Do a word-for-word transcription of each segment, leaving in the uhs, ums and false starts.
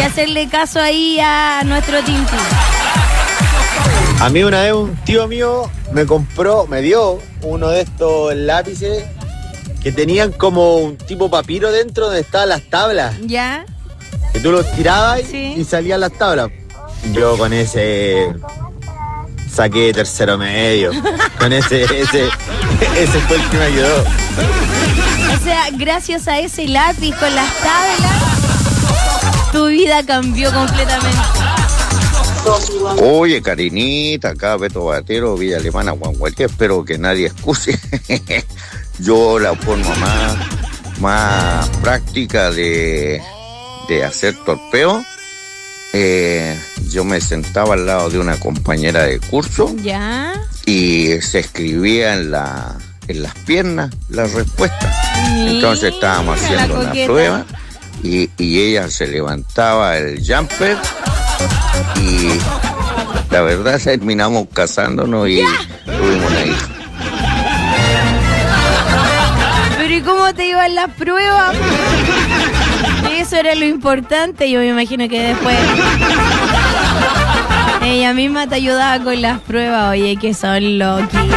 hacerle caso ahí a nuestro Tintín. A mí una vez un tío mío me compró, me dio uno de estos lápices que tenían como un tipo papiro dentro donde estaban las tablas. ¿Ya? Que tú los tirabas Sí. y salían las tablas. Yo con ese saqué tercero medio. Con ese, ese, ese fue el que me ayudó. O sea, gracias a ese lápiz con las tablas, tu vida cambió completamente. Oye, Karinita, acá Beto Batero, Villa Alemana, Guangualqué, espero que nadie excuse. Yo la forma más, más práctica de, de hacer torpeo, eh, yo me sentaba al lado de una compañera de curso. ¿Ya? Y se escribía en la en las piernas la respuesta. Entonces estábamos haciendo una prueba y, y ella se levantaba el jumper y la verdad terminamos casándonos y tuvimos una hija. Pero ¿y cómo te iban las pruebas? Eso era lo importante. Yo me imagino que después ella misma te ayudaba con las pruebas. Oye, que son loquitos.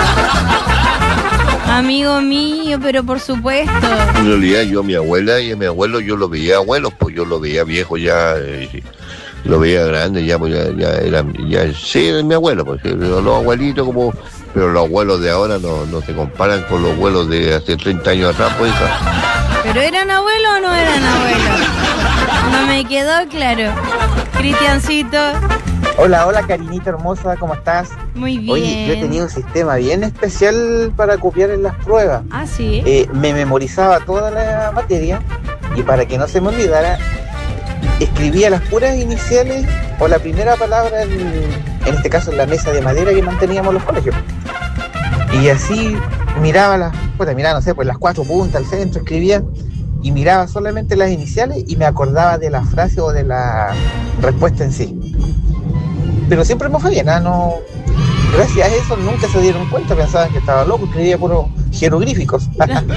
Amigo mío, pero por supuesto. En realidad yo a mi abuela y a mi abuelo yo lo veía abuelos, pues yo lo veía viejo ya, eh, lo veía grande ya, pues ya, ya era, ya, sí, era mi abuelo, pues los abuelitos como, pero los abuelos de ahora no, no se comparan con los abuelos de hace treinta años atrás, pues hija. ¿Pero eran abuelos o no eran abuelos? No me quedó claro. Cristiancito. Hola, hola, Karinita hermosa, ¿cómo estás? Muy bien. Oye, yo tenía un sistema bien especial para copiar en las pruebas. Ah, sí. Eh, me memorizaba toda la materia y para que no se me olvidara, escribía las puras iniciales o la primera palabra, en, en este caso en la mesa de madera que manteníamos en los colegios. Y así miraba las, pues miraba, no sé, pues las cuatro puntas al centro, escribía y miraba solamente las iniciales y me acordaba de la frase o de la respuesta en sí. Pero siempre me fue bien, ¿eh? No, gracias a eso nunca se dieron cuenta, pensaban que estaba loco, escribía puros jeroglíficos.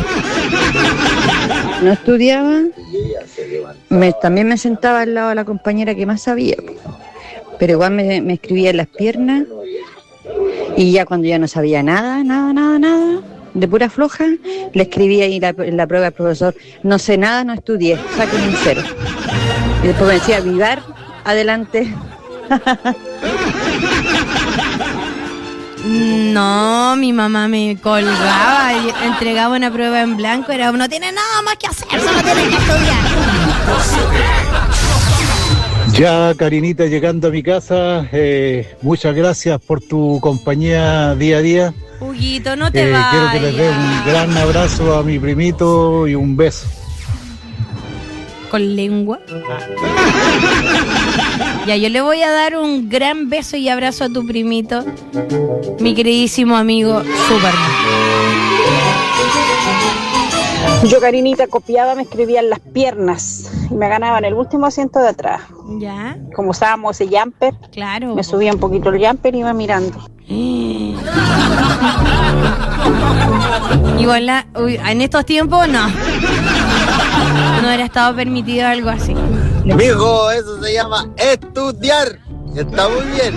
No estudiaba, me, también me sentaba al lado de la compañera que más sabía, pero igual me, me escribía en las piernas y ya cuando ya no sabía nada, nada, nada, nada, de pura floja, le escribía ahí la, en la prueba al profesor, no sé nada, no estudié, saquen un cero. Y después me decía, vivar, adelante. No, mi mamá me colgaba y entregaba una prueba en blanco. Era, no tiene nada más que hacer, solo tiene que estudiar. Ya, Karinita, llegando a mi casa, eh, muchas gracias por tu compañía día a día. Huguito, no te eh, vayas. Quiero que les dé un gran abrazo a mi primito y un beso. Con lengua. Ya, yo le voy a dar un gran beso y abrazo a tu primito, mi queridísimo amigo Superman. Yo, Karinita, copiaba, me escribía en las piernas y me ganaba en el último asiento de atrás. Ya. Como usábamos ese jumper, claro, me subía un poquito el jumper y iba mirando. Igual la, uy, en estos tiempos no. No era estado permitido algo así. Mijo, eso se llama estudiar. Está muy bien.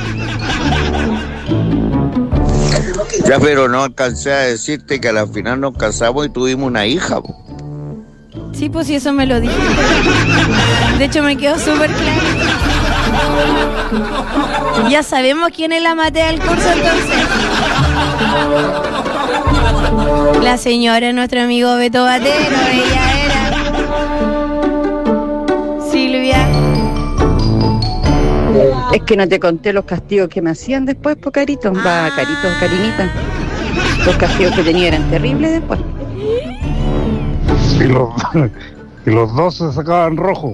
Ya, pero no alcancé a decirte que al final nos casamos y tuvimos una hija. Sí, pues sí, eso me lo dijiste. De hecho, me quedó súper claro. Ya sabemos quién es la Matea del curso, entonces. La señora, nuestro amigo Beto Batero, ella era Silvia. Es que no te conté los castigos que me hacían después, po, Carito. Va, Carito, Karinita. Los castigos que tenía eran terribles después. Y los, y los dos se sacaban rojo.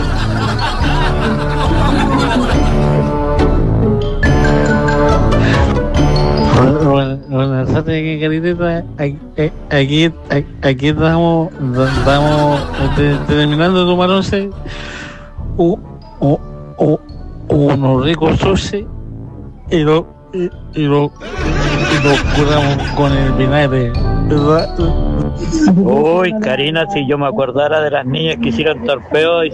Buenas tardes, Caritita. Aquí, aquí, aquí estamos, estamos terminando de tomar once. Uh, uh, uh, unos ricos sushi y lo, y, y lo, y lo curamos con el vinagre. Uy, Karina, si yo me acordara de las niñas que hicieron torpeo y